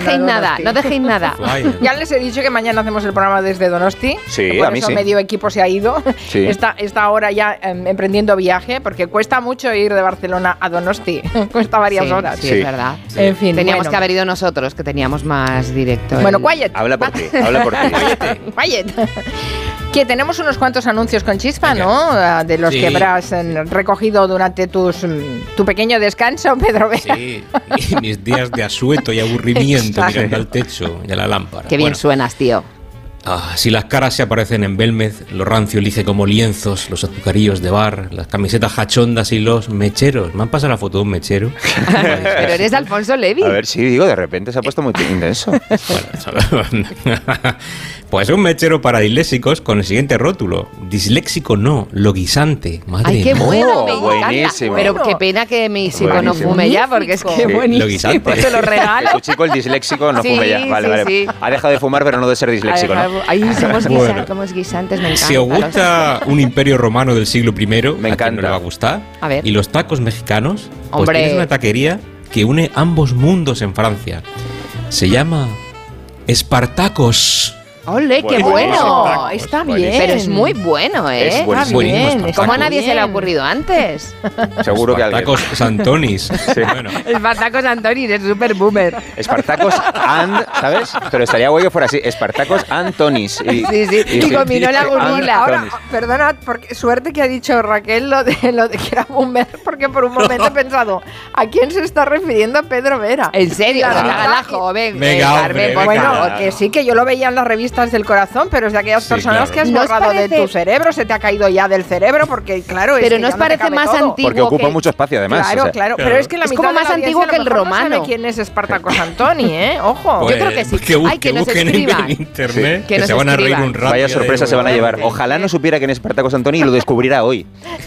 dejéis nada, no dejéis nada. Ya les he dicho que mañana hacemos el programa desde Donosti. Sí, por a mí eso sí. medio equipo se ha ido. Sí. Está ahora ya emprendiendo viaje, porque cuesta mucho ir de Barcelona a Donosti. Cuesta varias horas. Sí, es verdad. Sí. En fin, teníamos que haber ido nosotros, que teníamos más directo. Bueno, quiet. Habla por ti. Quiet. Que tenemos unos cuantos anuncios con chispa, ¿no? De los que habrás recogido durante tu pequeño descanso, Pedro Vera. Sí, y mis días de asueto y aburrimiento mirando al techo y a la lámpara. Qué bien suenas, tío. Si las caras se aparecen en Belmez, lo rancio lice como lienzos, los azucarillos de bar, las camisetas jachondas y los mecheros. ¿Me han pasado la foto de un mechero? Pero eres Alfonso Levi. A ver, sí, digo, de repente se ha puesto muy intenso. Pues un mechero para disléxicos con el siguiente rótulo. Disléxico no, loguisante. Madre Ay, qué mía. bueno, me buenísimo. encanta. Pero qué pena que mi psico no Buenísimo. fume ya, porque es que Sí, buenísimo. loguisante. Te lo regalo. Que tu chico, el disléxico, no Sí, fume ya. Vale. sí. Ha dejado de fumar, pero no de ser disléxico, ¿no? Ay, somos Bueno. guisantes, me encanta. Si os gusta un imperio romano del siglo I, Me ¿a quién encanta. no le va a gustar? A ver. Y los tacos mexicanos, pues Hombre. tienes una taquería que une ambos mundos en Francia. Se llama Espartacos. ¡Ole, qué Buenísimo. bueno! Está Buenísimo. bien. Pero es muy bueno, ¿eh? Es buenísimo. Está bien, Buenísimo, ¿Cómo a Espartacos. nadie se le ha ocurrido antes? Seguro que alguien. Tacos Santonis. Bueno, Espartacos Antonis es súper boomer. Espartacos and, ¿sabes? Pero estaría guay que fuera así. Espartacos Antonis. Sí. Y combinó la gurila. Ahora, perdona, porque suerte que ha dicho Raquel lo de que era boomer, porque por un momento he pensado, ¿a quién se está refiriendo Pedro Vera? ¿En serio? La verdad, Haga la joven. Venga, Carmen, hombre, por venga. favor. Bueno, que sí, que yo lo veía en las revistas del corazón, pero es de aquellas Sí, personas claro. que has ¿No os borrado de parece- tu cerebro, se te ha caído ya del cerebro, porque claro, es Pero que ¿no ya os te parece cabe más todo. antiguo? Porque ocupa que- mucho espacio, además. Claro, o sea. claro, pero es que la Es mitad como de la más audiencia antiguo a lo que el mejor no romano. sabe quién es Espartacos Antoni, ¿eh? Ojo. pues, Yo creo que sí. Que, Ay, que nos busquen escriban. en internet, Que que nos se van a reír escriban. un rato. Vaya sorpresa se van a llevar. Ojalá no supiera quién es Espartacos Antoni y lo descubriera hoy.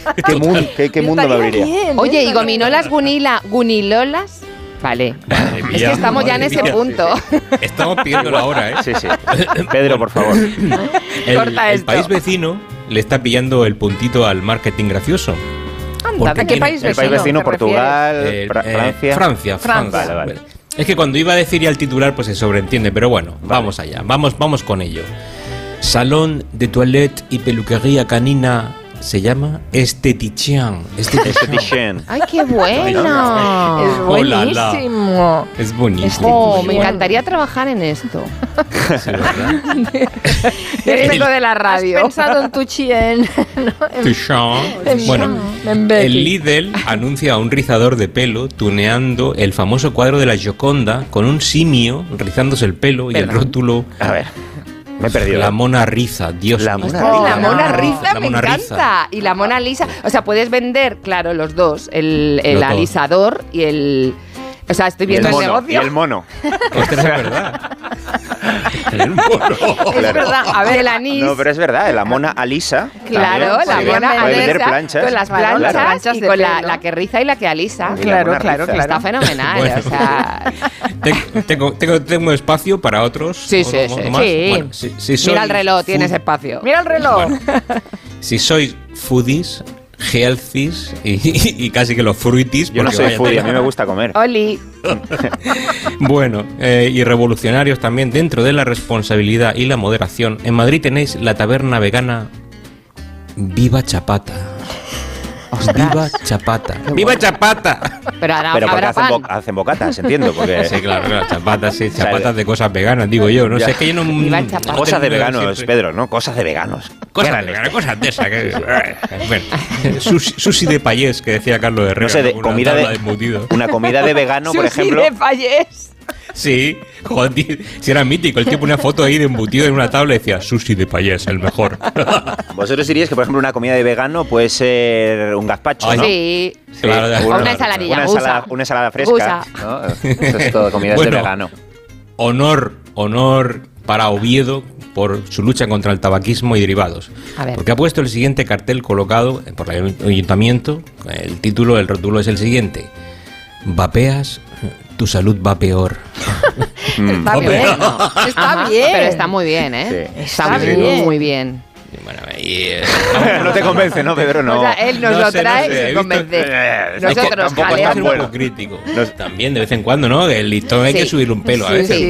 ¿Qué mundo me abriría? Oye, ¿y gominolas gunilolas? Vale. Madre Es mía, que estamos ya en madre ese mía. punto. Estamos pidiendo la hora, ¿eh? Sí. Pedro, por favor. Corta El esto. país vecino le está pillando el puntito al marketing gracioso. Anda, ¿A qué país El país vecino, te Portugal, Francia. Francia. Vale. Es que cuando iba a decir ya el titular, pues se sobreentiende, pero bueno, vamos allá, vamos con ello. Salón de toilette y peluquería canina se llama Esthetician. Estetician. Ay, qué bueno. Es Hola, la. buenísimo. Es bonito. Oh, me encantaría trabajar en esto. Sí, ¿verdad? Yo vengo de la ¿Has radio. pensado en tu chien? Tuchon. Bueno, el Lidl anuncia un rizador de pelo tuneando el famoso cuadro de la Gioconda con un simio rizándose el pelo y el rótulo A ver, me he perdido. La Mona Riza, Dios La mío. Mona Ay, la Riza. Mona No. Riza La me Mona encanta. Riza. Y la Mona Lisa. O sea, puedes vender, claro, los dos. El Los dos. alisador y el... O sea, estoy Y el viendo el mono. Y negocio. el mono. Esto es verdad. El mono. Es Claro. verdad. A ver, el anís. No, pero es verdad, la mona Alisa. Claro, también la puede- mona puede vender alisa planchas. con las Claro, planchas, las planchas y de con pelo. la que riza y la que alisa. Y la claro, Mona claro, Riza. claro. Está fenomenal, Bueno. o sea... Tengo espacio para otros. Sí, sí, ¿O sí. más? Sí. Bueno, si sois Mira el reloj, food- tienes espacio. mira el reloj. Si sois foodies, healthies y casi que los fruities. Yo no porque soy vaya foodie, a tela. mí me gusta comer. Oli. Bueno, y revolucionarios también dentro de la responsabilidad y la moderación. En Madrid tenéis la taberna vegana Viva Chapata. Viva Chapata. ¡Viva Chapata! Pero ahora Pero porque habrá pan. hacen bocatas, entiendo. Porque Sí, claro, chapatas, sí, O sea, chapatas de cosas veganas, digo yo. No ya. sé, es que yo no. Viva Chapata. no cosas de tengo veganos, siempre- Pedro, ¿no? Cosas de veganos. Cosas ¿Qué de eran veganas, cosas de esas. Bueno, sushi de payés, que decía Carlos Herrera. No sé, de una comida tabla de embutido. una comida de vegano, por Sushi ejemplo. de Fallés. Sí, joder, si era mítico. El tipo una foto ahí de embutido en una tabla y decía sushi de payés, el mejor. Vosotros diríais que, por ejemplo, una comida de vegano puede ser un gazpacho, Ay, ¿no? Sí. Claro, de acuerdo. O una ensaladilla, Una gusa. ensalada fresca. Gusa. ¿No? Eso es todo comidas Bueno. de vegano. Honor para Oviedo por su lucha contra el tabaquismo y derivados. A ver. Porque ha puesto el siguiente cartel colocado por el ayuntamiento. El título, el rótulo es el siguiente: Vapeas, tu salud va peor. Está Hombre. bien. Está Ajá, bien. Pero está muy bien, ¿eh? Sí. Está Está muy, bien. muy bien. Bueno, y, No te convence, ¿no, Pedro? No. O sea, él nos No lo sé, trae no sé, y he se visto- convence. Es que Nosotros, tampoco es jaleamos. tan bueno. crítico. También de vez en cuando, ¿no? El listón hay Sí. que subir un pelo a Sí, veces. sí.